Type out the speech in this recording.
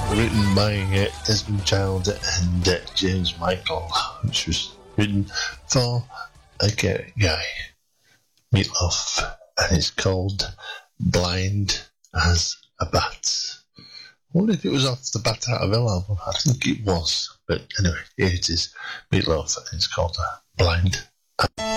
written by Desmond Child and James Michael, which was written for a guy, Meatloaf, and it's called Blind as a Bat. I wonder if it was off the Bat Out of Hell album. I think it was, but anyway, here it is, Meatloaf, and it's called Blind.